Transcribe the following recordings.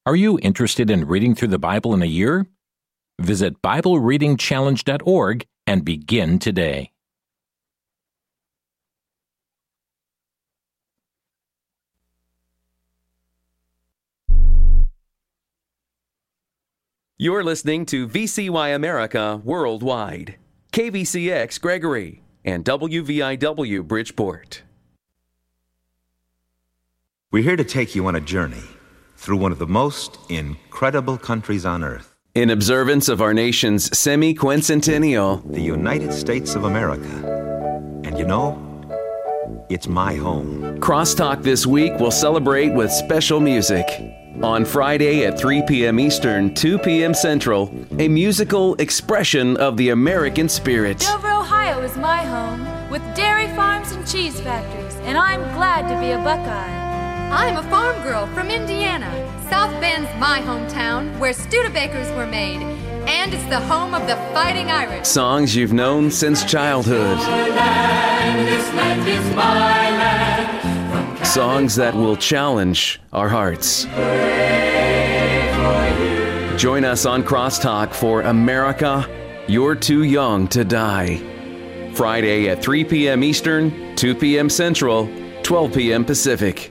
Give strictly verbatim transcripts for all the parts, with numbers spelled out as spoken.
Are you interested in reading through the Bible in a year? Visit Bible Reading Challenge dot org and begin today. You're listening to V C Y America Worldwide, K V C X Gregory, and W V I W Bridgeport. We're here to take you on a journey through one of the most incredible countries on earth. In observance of our nation's semi-quincentennial, The United States of America. And you know, it's my home. Crosstalk this week will celebrate with special music. On Friday at three p.m. Eastern, two p.m. Central, a musical expression of the American spirit. Dover, Ohio is my home, with dairy farms and cheese factories, and I'm glad to be a Buckeye. I'm a farm girl from Indiana. South Bend's my hometown, where Studebakers were made, and it's the home of the Fighting Irish. Songs you've known since childhood. Land, this land is my land. Songs that will challenge our hearts. Join us on Crosstalk for America, You're Too Young to Die. Friday at three p.m. Eastern, two p.m. Central, twelve p.m. Pacific.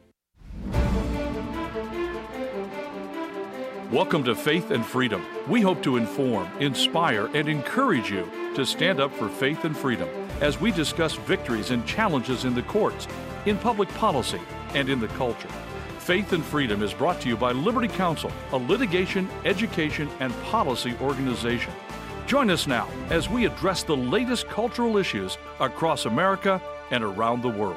Welcome to Faith and Freedom. We hope to inform, inspire, and encourage you to stand up for faith and freedom as we discuss victories and challenges in the courts, in public policy, and in the culture. Faith and Freedom is brought to you by Liberty Counsel, a litigation, education, and policy organization. Join us now as we address the latest cultural issues across America and around the world.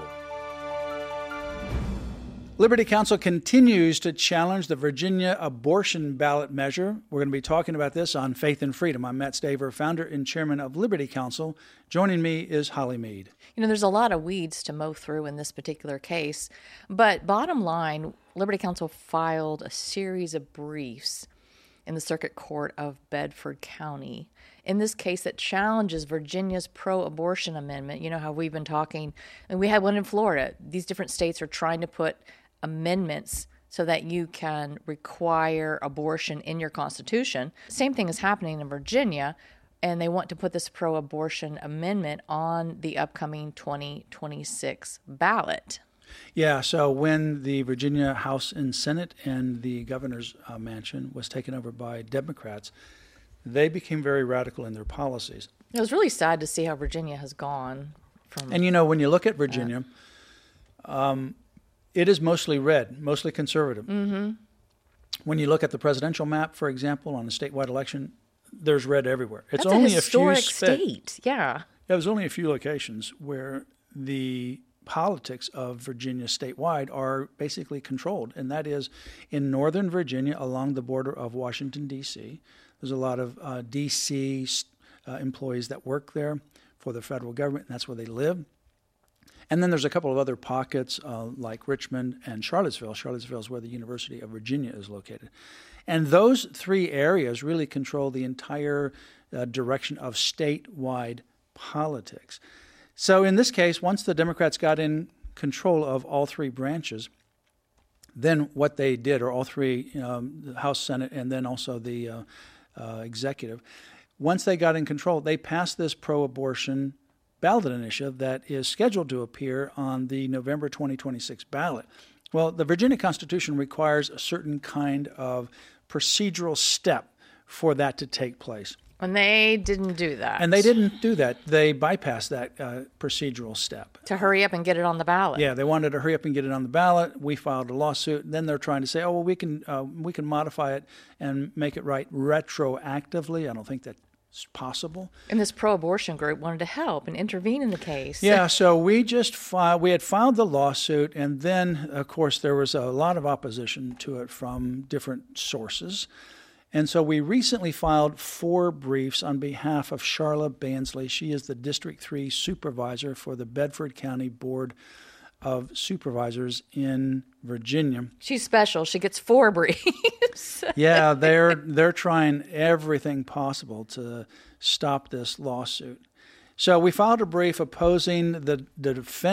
Liberty Counsel continues to challenge the Virginia abortion ballot measure. We're going to be talking about this on Faith and Freedom. I'm Matt Staver, founder and chairman of Liberty Counsel. Joining me is Holly Mead. You know, there's a lot of weeds to mow through in this particular case, but bottom line, Liberty Counsel filed a series of briefs in the Circuit Court of Bedford County. In this case, that challenges Virginia's pro-abortion amendment. You know how we've been talking, and we had one in Florida. These different states are trying to put amendments so that you can require abortion in your Constitution. Same thing is happening in Virginia, and they want to put this pro-abortion amendment on the upcoming twenty twenty-six ballot. Yeah, so when the Virginia House and Senate and the governor's uh, mansion was taken over by Democrats, they became very radical in their policies. It was really sad to see how Virginia has gone from... And you know, when you look at Virginia, um, it is mostly red, mostly conservative. Mm-hmm. When you look at the presidential map, for example, on a statewide election, there's red everywhere. It's That's only a historic a few state, yeah. There's only a few locations where the politics of Virginia statewide are basically controlled, and that is in northern Virginia along the border of Washington, D C There's a lot of uh, D C uh, employees that work there for the federal government, and that's where they live. And then there's a couple of other pockets uh, like Richmond and Charlottesville. Charlottesville is where the University of Virginia is located. And those three areas really control the entire uh, direction of statewide politics. So in this case, once the Democrats got in control of all three branches, then what they did, or all three, um, the House, Senate, and then also the uh, uh, executive, once they got in control, they passed this pro-abortion ballot initiative that is scheduled to appear on the November twenty twenty-six ballot. Well, the Virginia Constitution requires a certain kind of procedural step for that to take place. And they didn't do that. And they didn't do that. They bypassed that uh, procedural step. To hurry up and get it on the ballot. Yeah, they wanted to hurry up and get it on the ballot. We filed a lawsuit. And then they're trying to say, oh, well, we can uh, we can modify it and make it right retroactively. I don't think that's possible. And this pro-abortion group wanted to help and intervene in the case. Yeah, so we just filed, we had filed the lawsuit, and then, of course, there was a lot of opposition to it from different sources. And so we recently filed four briefs on behalf of Charla Bansley. She is the District three Supervisor for the Bedford County Board of Supervisors in Virginia. She's special. She gets four briefs. Yeah, they're they're trying everything possible to stop this lawsuit. So we filed a brief opposing the, the defense